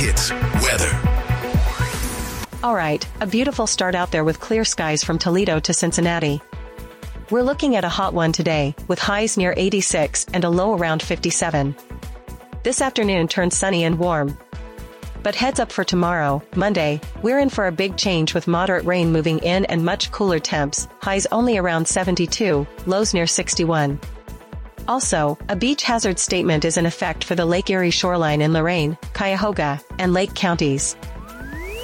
Hits weather. All right, a beautiful start out there with clear skies from Toledo to Cincinnati. We're looking at a hot one today, with highs near 86 and a low around 57. This afternoon turns sunny and warm. But heads up for tomorrow, Monday, we're in for a big change with moderate rain moving in and much cooler temps, highs only around 72, lows near 61. Also, a beach hazard statement is in effect for the Lake Erie shoreline in Lorain, Cuyahoga, and Lake counties.